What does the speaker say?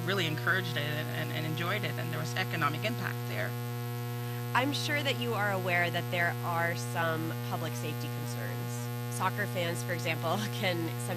really encouraged it and enjoyed it, and there was economic impact there. I'm sure that you are aware that there are some public safety concerns. Soccer fans, for example, can